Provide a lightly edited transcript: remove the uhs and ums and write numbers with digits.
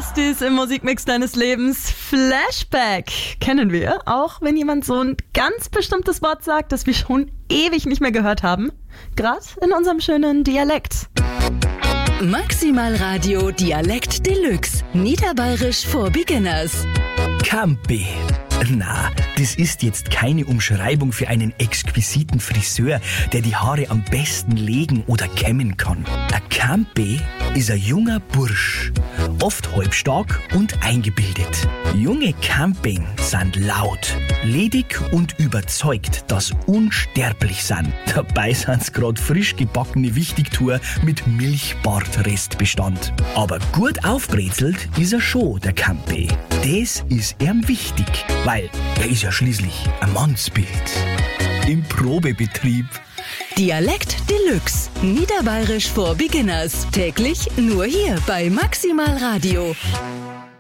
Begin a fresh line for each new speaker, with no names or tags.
Frosties im Musikmix deines Lebens. Flashback kennen wir, auch wenn jemand so ein ganz bestimmtes Wort sagt, das wir schon ewig nicht mehr gehört haben. Gerade in unserem schönen Dialekt.
Maximal Radio Dialekt Deluxe. Niederbayerisch for Beginners.
Campi. Na, das ist jetzt keine Umschreibung für einen exquisiten Friseur, der die Haare am besten legen oder kämmen kann. Ein Campi ist ein junger Bursch, oft halbstark und eingebildet. Junge Camping sind laut, ledig und überzeugt, dass unsterblich sind. Dabei sind's grad frisch gebackene Wichtigtour mit Milchbartrestbestand. Aber gut aufbrezelt ist er schon, der Campi. Das ist ihm wichtig, weil er ist ja schließlich ein Mannsbild. Im Probebetrieb.
Dialekt Deluxe. Niederbayerisch for Beginners. Täglich nur hier bei Maximal Radio.